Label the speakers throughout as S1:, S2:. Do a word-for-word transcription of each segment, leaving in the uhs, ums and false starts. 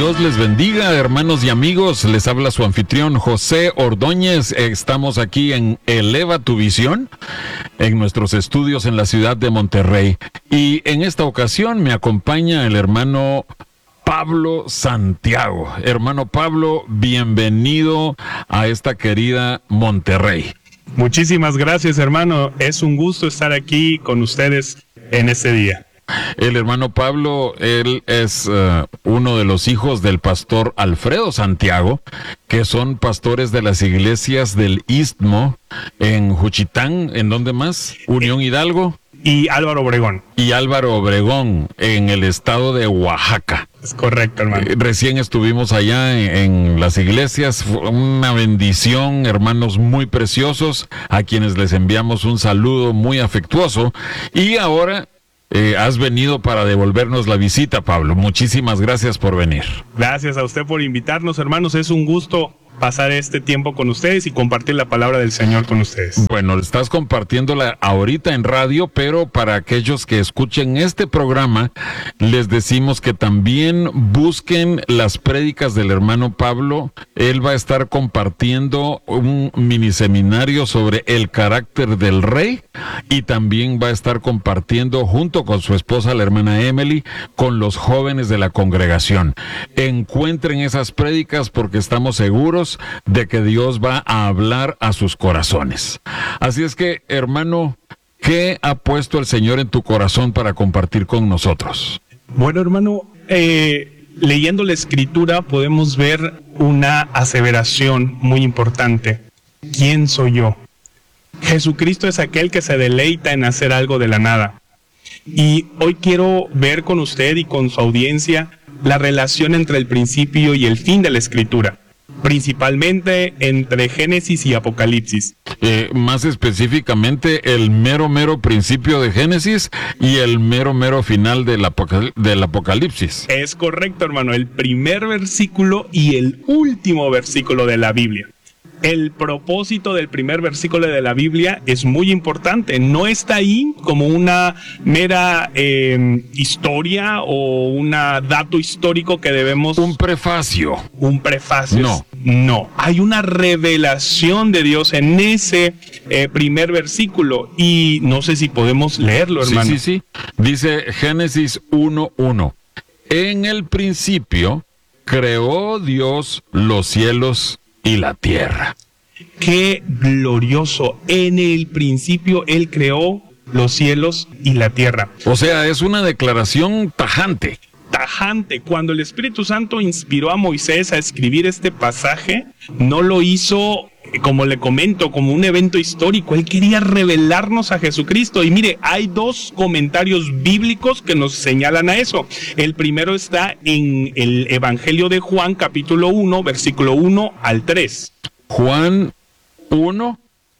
S1: Dios les bendiga, hermanos y amigos. Les habla su anfitrión José Ordóñez. Estamos aquí en Eleva tu Visión, en nuestros estudios en la ciudad de Monterrey. Y en esta ocasión me acompaña el hermano Pablo Santiago. Hermano Pablo, bienvenido a esta querida Monterrey.
S2: Muchísimas gracias, hermano. Es un gusto estar aquí con ustedes en este día.
S1: El hermano Pablo, él es uh, uno de los hijos del pastor Alfredo Santiago, que son pastores de las iglesias del Istmo en Juchitán, ¿en dónde más? Unión Hidalgo.
S2: Y Álvaro Obregón.
S1: Y Álvaro Obregón, en el estado de Oaxaca.
S2: Es correcto, hermano.
S1: Eh, recién estuvimos allá en, en las iglesias, fue una bendición, hermanos muy preciosos, a quienes les enviamos un saludo muy afectuoso. Y ahora eh, has venido para devolvernos la visita, Pablo. Muchísimas gracias por venir.
S2: Gracias a usted por invitarnos, hermanos. Es un gusto pasar este tiempo con ustedes y compartir la palabra del Señor con ustedes.
S1: Bueno, estás compartiéndola ahorita en radio, pero para aquellos que escuchen este programa, les decimos que también busquen las prédicas del hermano Pablo. Él va a estar compartiendo un mini seminario sobre el carácter del rey y también va a estar compartiendo junto con su esposa, la hermana Emily, con los jóvenes de la congregación. Encuentren esas prédicas porque estamos seguros de que Dios va a hablar a sus corazones. Así es que, hermano, ¿qué ha puesto el Señor en tu corazón para compartir con nosotros?
S2: Bueno, hermano, eh, leyendo la Escritura podemos ver una aseveración muy importante. ¿Quién soy yo? Jesucristo es aquel que se deleita en hacer algo de la nada. Y hoy quiero ver con usted y con su audiencia la relación entre el principio y el fin de la Escritura, principalmente entre Génesis y Apocalipsis.
S1: Eh, más específicamente, el mero mero principio de Génesis y el mero mero final del, apocal- del Apocalipsis.
S2: Es correcto, hermano, el primer versículo y el último versículo de la Biblia. El propósito del primer versículo de la Biblia es muy importante. No está ahí como una mera eh, historia o un dato histórico que debemos...
S1: Un prefacio.
S2: Un prefacio.
S1: No.
S2: No. Hay una revelación de Dios en ese eh, primer versículo y no sé si podemos leerlo, hermano.
S1: Sí, sí, sí. Dice Génesis uno uno. En el principio creó Dios los cielos y la tierra.
S2: Qué glorioso. En el principio Él creó los cielos y la tierra.
S1: O sea, es una declaración tajante.
S2: Tajante. Cuando el Espíritu Santo inspiró a Moisés a escribir este pasaje, no lo hizo, como le comento, como un evento histórico. Él quería revelarnos a Jesucristo. Y mire, hay dos comentarios bíblicos que nos señalan a eso. El primero está en el Evangelio de Juan, capítulo uno, versículo uno al tres.
S1: Juan uno.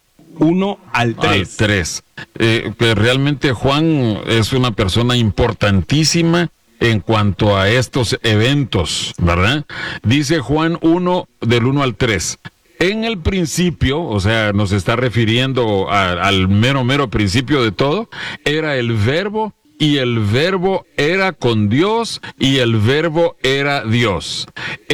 S2: uno al tres.
S1: Al tres. Eh, que realmente Juan es una persona importantísima en cuanto a estos eventos, ¿verdad? Dice Juan uno, del uno al tres. En el principio, o sea, nos está refiriendo a, al mero, mero principio de todo, era el verbo, y el verbo era con Dios, y el verbo era Dios.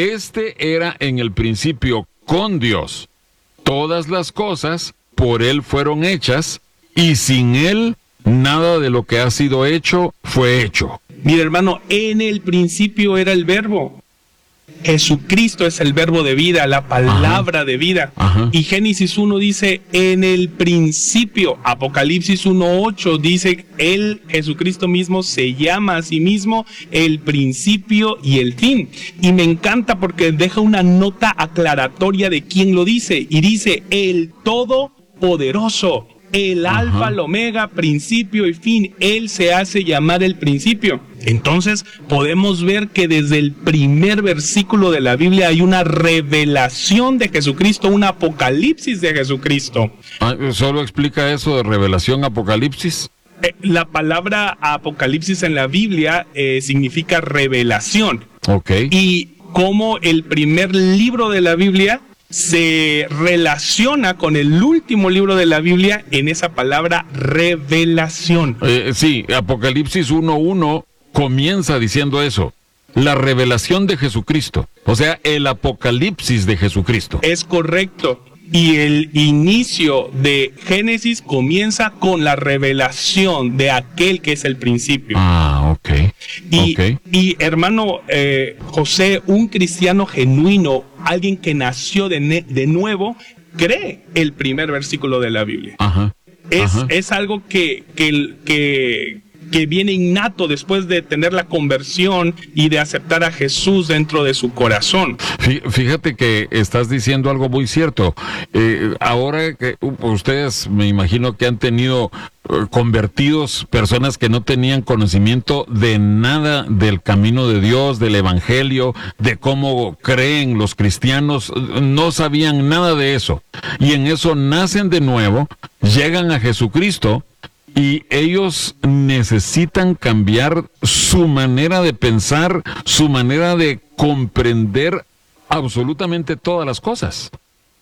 S1: Este era en el principio con Dios. Todas las cosas por Él fueron hechas, y sin Él nada de lo que ha sido hecho fue hecho.
S2: Mira, hermano, en el principio era el verbo. Jesucristo es el verbo de vida, la palabra Ajá. de vida. Ajá. Y Génesis uno dice, en el principio. Apocalipsis uno ocho dice, Él, Jesucristo mismo, se llama a sí mismo el principio y el fin. Y me encanta porque deja una nota aclaratoria de quién lo dice. Y dice, el Todopoderoso, el Ajá. Alfa, el Omega, principio y fin. Él se hace llamar el principio. Entonces podemos ver que desde el primer versículo de la Biblia hay una revelación de Jesucristo, un apocalipsis de Jesucristo.
S1: Ah, ¿solo explica eso de revelación, apocalipsis?
S2: Eh, la palabra apocalipsis en la Biblia eh, significa revelación.
S1: Ok.
S2: Y como el primer libro de la Biblia se relaciona con el último libro de la Biblia en esa palabra revelación.
S1: Eh, sí, Apocalipsis uno uno comienza diciendo eso. la revelación de Jesucristo, o sea, el apocalipsis de Jesucristo.
S2: Es correcto. Y el inicio de Génesis comienza con la revelación de aquel que es el principio.
S1: Ah, ok.
S2: Y,
S1: okay.
S2: y hermano eh, José, un cristiano genuino, alguien que nació de, ne- de nuevo, cree el primer versículo de la Biblia.
S1: Ajá.
S2: Es,
S1: Ajá.
S2: es algo que, que, que, que viene innato después de tener la conversión y de aceptar a Jesús dentro de su corazón.
S1: Fíjate que estás diciendo algo muy cierto. Eh, ahora que ustedes me imagino que han tenido eh, convertidos, personas que no tenían conocimiento de nada del camino de Dios, del evangelio, de cómo creen los cristianos, no sabían nada de eso. Y en eso nacen de nuevo, llegan a Jesucristo, y ellos necesitan cambiar su manera de pensar, su manera de comprender absolutamente todas las cosas.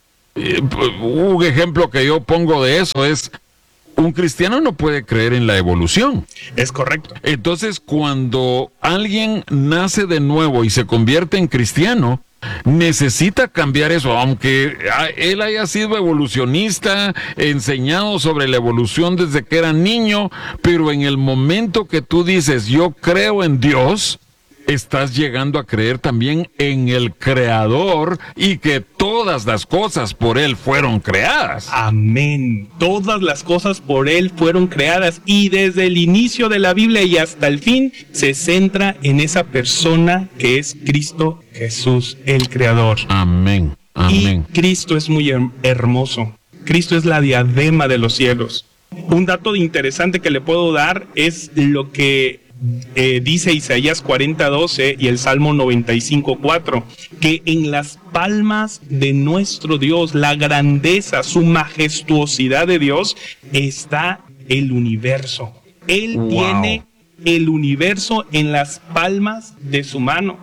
S1: Eh, un ejemplo que yo pongo de eso es, un cristiano no puede creer en la evolución.
S2: Es correcto.
S1: Entonces, cuando alguien nace de nuevo y se convierte en cristiano, necesita cambiar eso, aunque él haya sido evolucionista, enseñado sobre la evolución desde que era niño, pero en el momento que tú dices, yo creo en Dios, estás llegando a creer también en el Creador y que todas las cosas por Él fueron creadas.
S2: Amén. Todas las cosas por Él fueron creadas, y desde el inicio de la Biblia y hasta el fin se centra en esa persona que es Cristo Jesús, el Creador.
S1: Amén. Amén.
S2: Y Cristo es muy hermoso. Cristo es la diadema de los cielos. Un dato interesante que le puedo dar es lo que Eh, dice Isaías cuarenta doce y el Salmo noventa y cinco cuatro, que en las palmas de nuestro Dios, la grandeza, su majestuosidad de Dios, está el universo. Él wow. tiene el universo en las palmas de su mano.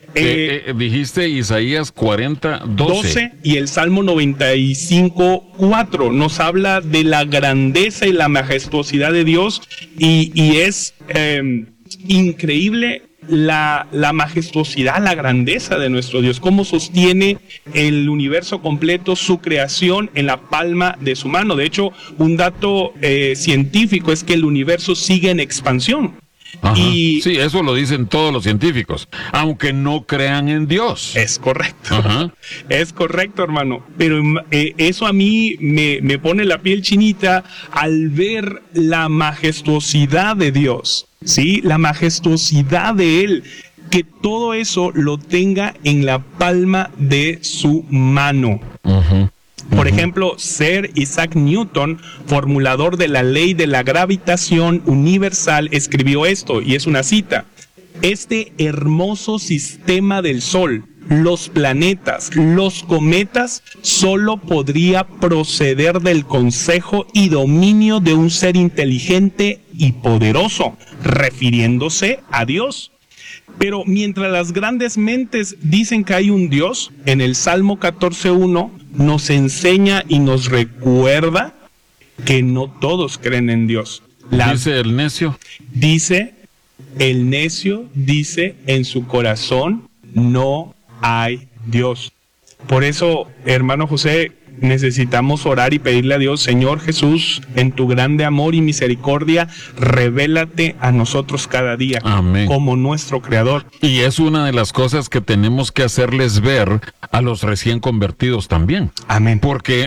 S1: Eh, eh, dijiste Isaías cuarenta doce
S2: y el Salmo noventa y cinco cuatro nos habla de la grandeza y la majestuosidad de Dios, y, y es eh, increíble la, la majestuosidad, la grandeza de nuestro Dios, cómo sostiene el universo completo, su creación en la palma de su mano. De hecho, un dato eh, científico es que el universo sigue en expansión.
S1: Ajá.
S2: Y
S1: sí, eso lo dicen todos los científicos, aunque no crean en Dios.
S2: Es correcto.
S1: Ajá.
S2: Es correcto, hermano. Pero eh, eso a mí me, me pone la piel chinita al ver la majestuosidad de Dios, ¿sí? La majestuosidad de Él, que todo eso lo tenga en la palma de su mano.
S1: Uh-huh.
S2: Por ejemplo, Sir Isaac Newton, formulador de la ley de la gravitación universal, escribió esto, y es una cita: este hermoso sistema del Sol, los planetas, los cometas, solo podría proceder del consejo y dominio de un ser inteligente y poderoso, refiriéndose a Dios. Pero mientras las grandes mentes dicen que hay un Dios, en el Salmo catorce uno nos enseña y nos recuerda que no todos creen en Dios.
S1: La, dice el necio.
S2: Dice, el necio dice en su corazón, no hay Dios. Por eso, hermano José, necesitamos orar y pedirle a Dios: Señor Jesús, en tu grande amor y misericordia, revélate a nosotros cada día.
S1: Amén.
S2: Como nuestro Creador.
S1: Y es una de las cosas que tenemos que hacerles ver a los recién convertidos también.
S2: Amén.
S1: Porque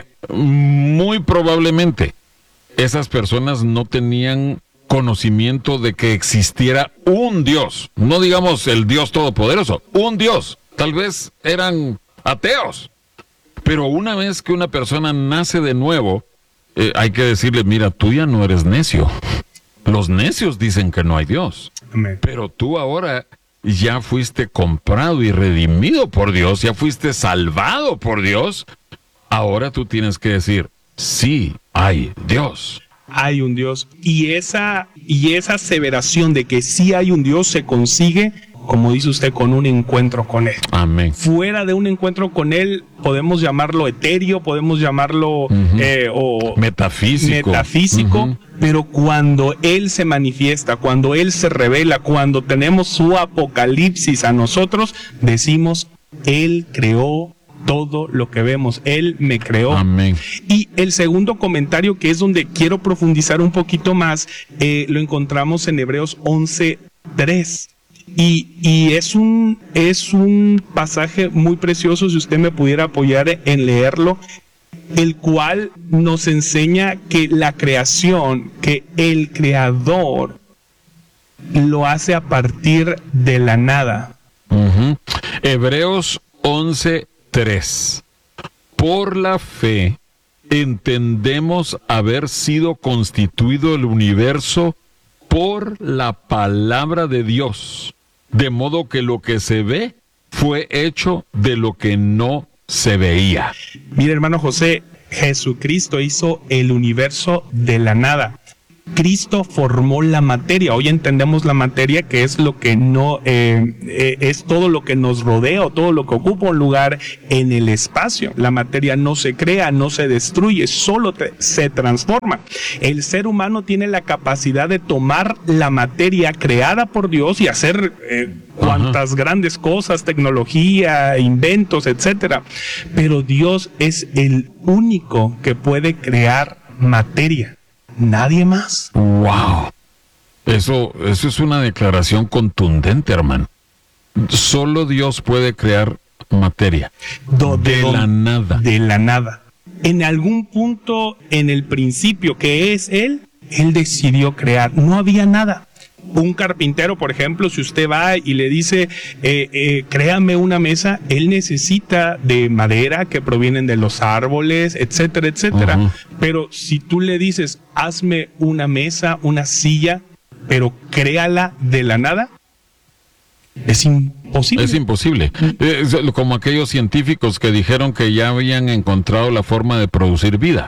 S1: muy probablemente esas personas no tenían conocimiento de que existiera un Dios, no digamos el Dios todopoderoso, un Dios. Tal vez eran ateos. Pero una vez que una persona nace de nuevo, eh, hay que decirle: mira, tú ya no eres necio. Los necios dicen que no hay Dios.
S2: Amén.
S1: Pero tú ahora ya fuiste comprado y redimido por Dios, ya fuiste salvado por Dios. Ahora tú tienes que decir: sí, hay Dios.
S2: Hay un Dios. Y esa, y esa aseveración de que sí hay un Dios se consigue como dice usted, con un encuentro con Él.
S1: Amén.
S2: Fuera de un encuentro con Él, podemos llamarlo etéreo, podemos llamarlo
S1: uh-huh.
S2: eh, o
S1: metafísico,
S2: metafísico
S1: uh-huh.
S2: pero cuando Él se manifiesta, cuando Él se revela, cuando tenemos su apocalipsis a nosotros, decimos, Él creó todo lo que vemos, Él me creó.
S1: Amén.
S2: Y el segundo comentario, que es donde quiero profundizar un poquito más, eh, lo encontramos en Hebreos once tres. Y, y es un, es un pasaje muy precioso, si usted me pudiera apoyar en leerlo, el cual nos enseña que la creación, que el creador lo hace a partir de la nada.
S1: Uh-huh. Hebreos once tres. Por la fe entendemos haber sido constituido el universo por la palabra de Dios, de modo que lo que se ve fue hecho de lo que no se veía.
S2: Mire, hermano José, Jesucristo hizo el universo de la nada. Cristo formó la materia. Hoy entendemos la materia, que es lo que no eh, eh, es todo lo que nos rodea o todo lo que ocupa un lugar en el espacio. La materia no se crea, no se destruye, solo te, se transforma. El ser humano tiene la capacidad de tomar la materia creada por Dios y hacer eh, cuantas Ajá. grandes cosas, tecnología, inventos, etcétera. Pero Dios es el único que puede crear materia. Nadie más.
S1: Wow. Eso, eso es una declaración contundente, hermano. Solo Dios puede crear materia.
S2: Do, de,
S1: de
S2: do,
S1: la nada.
S2: De la nada. En algún punto, en el principio, que es Él, Él decidió crear. No había nada. Un carpintero, por ejemplo, si usted va y le dice, eh, eh, créame una mesa, él necesita de madera que provienen de los árboles, etcétera, etcétera. Uh-huh. Pero si tú le dices, hazme una mesa, una silla, pero créala de la nada, es imposible.
S1: Es imposible. Es como aquellos científicos que dijeron que ya habían encontrado la forma de producir vida.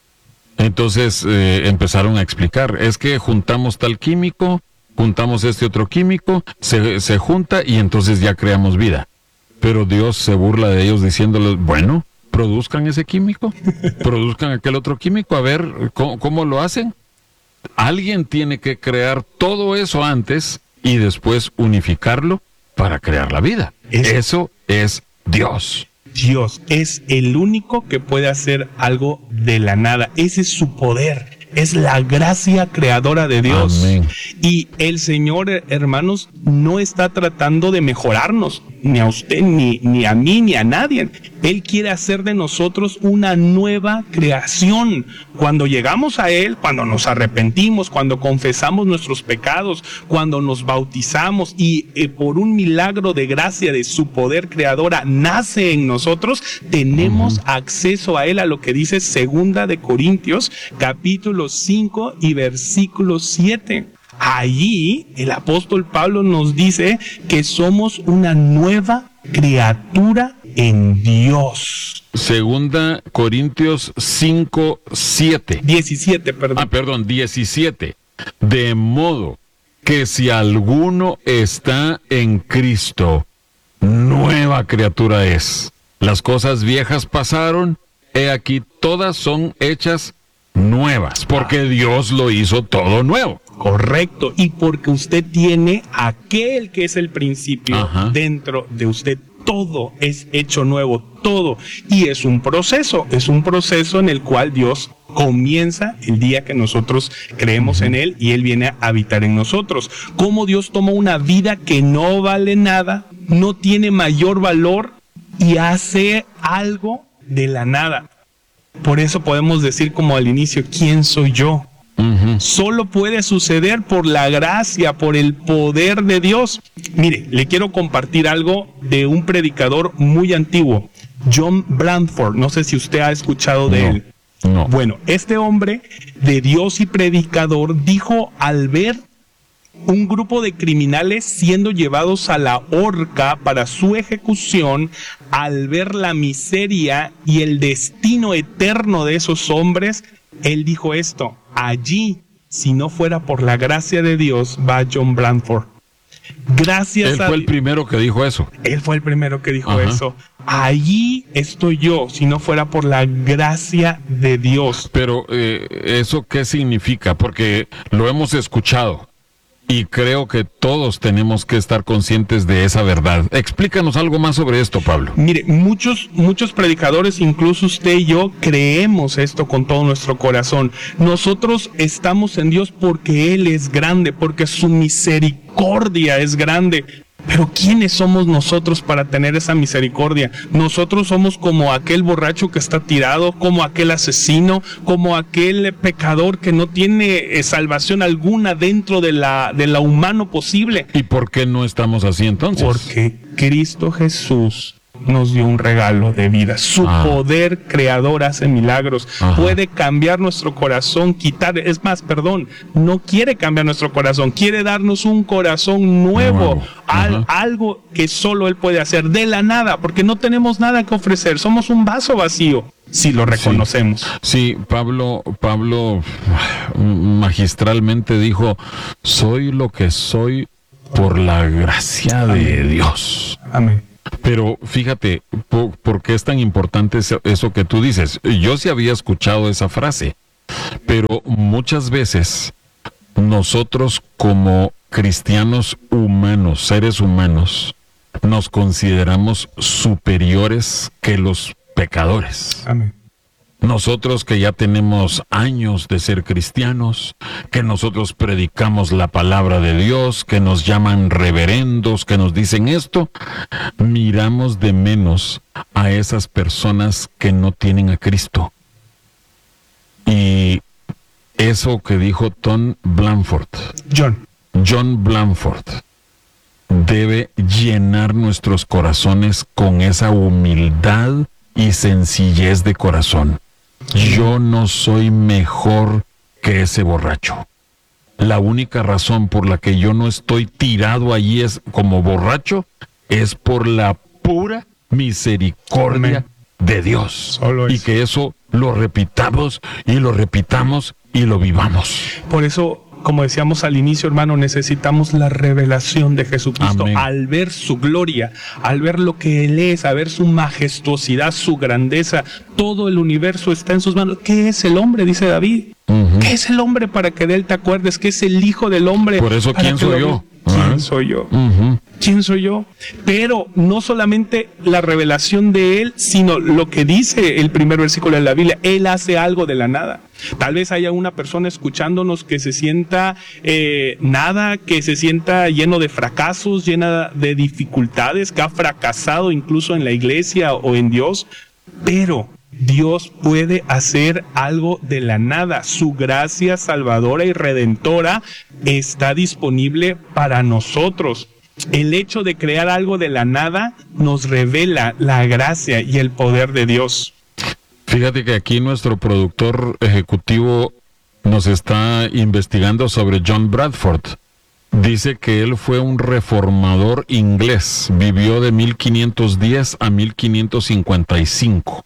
S1: Entonces eh, empezaron a explicar, es que juntamos tal químico, juntamos este otro químico, se, se junta y entonces ya creamos vida. Pero Dios se burla de ellos diciéndoles, bueno, produzcan ese químico, produzcan aquel otro químico, a ver cómo, cómo lo hacen. Alguien tiene que crear todo eso antes y después unificarlo para crear la vida. Es, eso es Dios.
S2: Dios es el único que puede hacer algo de la nada. Ese es su poder. Es la gracia creadora de Dios.
S1: Amén.
S2: Y el Señor, hermanos, no está tratando de mejorarnos, ni a usted, ni, ni a mí, ni a nadie. Él quiere hacer de nosotros una nueva creación. Cuando llegamos a Él, cuando nos arrepentimos, cuando confesamos nuestros pecados, cuando nos bautizamos y eh, por un milagro de gracia de su poder creadora nace en nosotros, tenemos uh-huh. acceso a Él, a lo que dice Segunda de Corintios, capítulo cinco y versículo siete. Allí el apóstol Pablo nos dice que somos una nueva criatura en Dios.
S1: Segunda Corintios cinco, siete.
S2: diecisiete, perdón.
S1: Ah, perdón, diecisiete. De modo que si alguno está en Cristo, nueva criatura es. Las cosas viejas pasaron, he aquí todas son hechas nuevas, porque ah. Dios lo hizo todo nuevo.
S2: Correcto, y porque usted tiene aquel que es el principio Ajá. dentro de usted. Todo es hecho nuevo, todo. Y es un proceso, es un proceso en el cual Dios comienza el día que nosotros creemos uh-huh. en Él y Él viene a habitar en nosotros. Cómo Dios toma una vida que no vale nada, no tiene mayor valor y hace algo de la nada. Por eso podemos decir como al inicio, ¿quién soy yo? Uh-huh. Solo puede suceder por la gracia, por el poder de Dios. Mire, le quiero compartir algo de un predicador muy antiguo, John Bradford. No sé si usted ha escuchado de no, él.
S1: No.
S2: Bueno, este hombre de Dios y predicador dijo al ver un grupo de criminales siendo llevados a la horca para su ejecución, al ver la miseria y el destino eterno de esos hombres, él dijo esto: allí, si no fuera por la gracia de Dios, va John Bradford. Gracias
S1: Él
S2: a
S1: fue el
S2: Dios.
S1: primero que dijo eso.
S2: Él fue el primero que dijo
S1: Ajá.
S2: eso. Allí estoy yo, si no fuera por la gracia de Dios.
S1: Pero, eh, ¿eso qué significa? Porque lo hemos escuchado y creo que todos tenemos que estar conscientes de esa verdad. Explícanos algo más sobre esto, Pablo.
S2: Mire, muchos, muchos predicadores, incluso usted y yo, creemos esto con todo nuestro corazón. Nosotros estamos en Dios porque Él es grande, porque su misericordia es grande. Pero ¿quiénes somos nosotros para tener esa misericordia? Nosotros somos como aquel borracho que está tirado, como aquel asesino, como aquel pecador que no tiene eh, salvación alguna dentro de la, de la humano posible.
S1: ¿Y por qué no estamos así entonces?
S2: Porque Cristo Jesús nos dio un regalo de vida. Su
S1: Ah.
S2: poder creador hace milagros.
S1: Ajá.
S2: Puede cambiar nuestro corazón, quitar, es más, perdón, no quiere cambiar nuestro corazón, quiere darnos un corazón nuevo,
S1: Nuevo.
S2: al-
S1: Ajá.
S2: algo que solo Él puede hacer de la nada, porque no tenemos nada que ofrecer, somos un vaso vacío, si lo reconocemos.
S1: Sí, Pablo, Pablo magistralmente dijo, soy lo que soy por la gracia de Dios.
S2: Amén.
S1: Pero fíjate, ¿por, por qué es tan importante eso, eso que tú dices? Yo sí había escuchado esa frase, pero muchas veces nosotros como cristianos humanos, seres humanos, nos consideramos superiores que los pecadores.
S2: Amén.
S1: Nosotros que ya tenemos años de ser cristianos, que nosotros predicamos la palabra de Dios, que nos llaman reverendos, que nos dicen esto, miramos de menos a esas personas que no tienen a Cristo. Y eso que dijo Tom Blanford,
S2: John.
S1: John Blanford, debe llenar nuestros corazones con esa humildad y sencillez de corazón. Yo no soy mejor que ese borracho. La única razón por la que yo no estoy tirado allí es como borracho es por la pura misericordia
S2: Amén.
S1: de Dios.
S2: Solo
S1: Y
S2: eso.
S1: que eso lo repitamos y lo repitamos y lo vivamos.
S2: Por eso, como decíamos al inicio, hermano, necesitamos la revelación de Jesucristo.
S1: Amén.
S2: Al ver su gloria, al ver lo que Él es, a ver su majestuosidad, su grandeza, todo el universo está en sus manos. ¿Qué es el hombre? Dice David.
S1: Ujú.
S2: ¿Qué es el hombre para que de Él te acuerdes? ¿Qué es el Hijo del Hombre?
S1: Por eso,
S2: para
S1: ¿quién
S2: que
S1: soy
S2: lo
S1: yo?
S2: veas? ¿Quién
S1: Ajá.
S2: soy yo?
S1: Ujú.
S2: ¿Quién soy yo? Pero no solamente la revelación de Él, sino lo que dice el primer versículo de la Biblia. Él hace algo de la nada. Tal vez haya una persona escuchándonos que se sienta eh, nada, que se sienta lleno de fracasos, llena de dificultades, que ha fracasado incluso en la iglesia o en Dios. Pero Dios puede hacer algo de la nada. Su gracia salvadora y redentora está disponible para nosotros. El hecho de crear algo de la nada nos revela la gracia y el poder de Dios.
S1: Fíjate que aquí nuestro productor ejecutivo nos está investigando sobre John Bradford. Dice que él fue un reformador inglés, vivió de mil quinientos diez a mil quinientos cincuenta y cinco.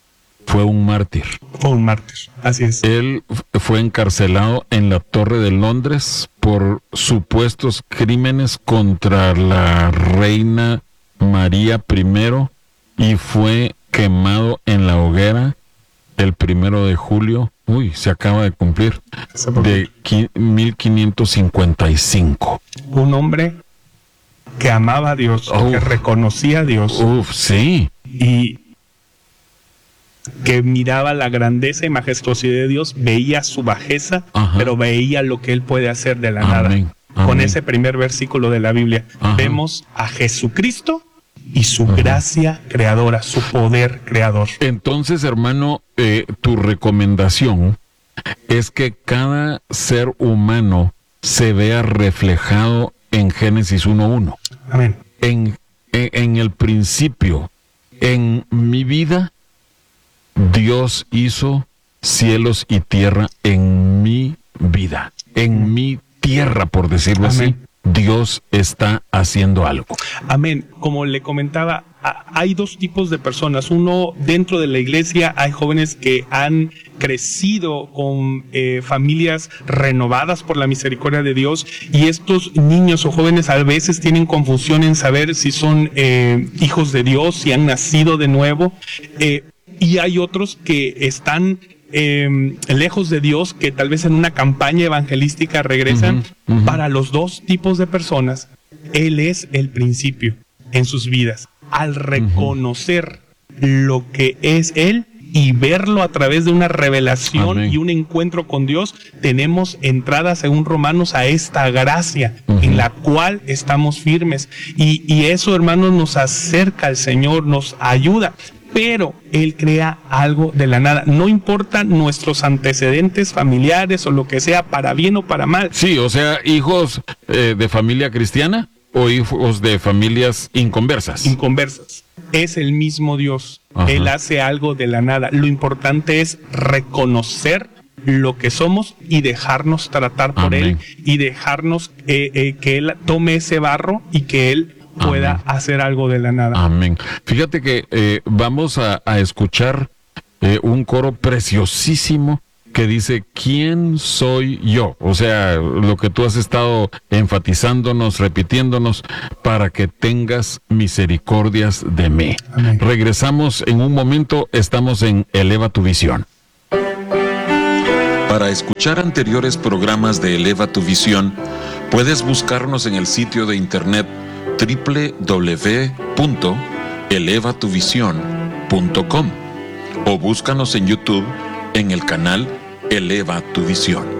S1: Fue un mártir.
S2: Fue un mártir, así es.
S1: Él f- fue encarcelado en la Torre de Londres por supuestos crímenes contra la reina María primero y fue quemado en la hoguera el primero de julio. Uy, se acaba de cumplir.
S2: Hace poco.
S1: De qui- mil quinientos cincuenta y cinco.
S2: Un hombre que amaba a Dios,
S1: Uf.
S2: que reconocía a Dios
S1: Uf, sí.
S2: y que miraba la grandeza y majestuosidad de Dios, veía su bajeza,
S1: Ajá.
S2: pero veía lo que Él puede hacer de la
S1: Amén,
S2: nada.
S1: amén.
S2: Con ese primer versículo de la Biblia,
S1: Ajá.
S2: vemos a Jesucristo y su gracia creadora, su poder creador.
S1: Entonces, hermano, eh, tu recomendación es que cada ser humano se vea reflejado en Génesis uno uno.
S2: Amén.
S1: En, en, en el principio, en mi vida, Dios hizo cielos y tierra en mi vida, en mi tierra, por decirlo
S2: Amén.
S1: así. Dios está haciendo algo.
S2: Amén. Como le comentaba, hay dos tipos de personas. Uno, dentro de la iglesia hay jóvenes que han crecido con eh, familias renovadas por la misericordia de Dios, y estos niños o jóvenes a veces tienen confusión en saber si son eh, hijos de Dios, si han nacido de nuevo, eh, y hay otros que están Eh, lejos de Dios, que tal vez en una campaña evangelística regresan. Uh-huh, uh-huh. Para los dos tipos de personas, Él es el principio en sus vidas. Al reconocer uh-huh. lo que es Él y verlo a través de una revelación Amén. Y un encuentro con Dios, tenemos entrada, según Romanos, a esta gracia uh-huh. en la cual estamos firmes. Y, y eso, hermanos, nos acerca al Señor, nos ayuda. Pero Él crea algo de la nada. No importa nuestros antecedentes familiares o lo que sea, para bien o para mal.
S1: Sí, o sea, hijos eh, de familia cristiana o hijos de familias inconversas.
S2: Inconversas. Es el mismo Dios. Ajá. Él hace algo de la nada. Lo importante es reconocer lo que somos y dejarnos tratar por Amén. Él, y dejarnos eh, eh, que Él tome ese barro y que Él pueda Amén. Hacer algo de la nada.
S1: Amén. Fíjate que eh, vamos a, a escuchar eh, un coro preciosísimo que dice, ¿quién soy yo? O sea, lo que tú has estado enfatizándonos, repitiéndonos, para que tengas misericordias de mí. Amén. Regresamos en un momento, estamos en Eleva tu Visión.
S3: Para escuchar anteriores programas de Eleva tu Visión, puedes buscarnos en el sitio de internet doble u doble u doble u punto eleva tu visión punto com o búscanos en YouTube en el canal Eleva tu Visión.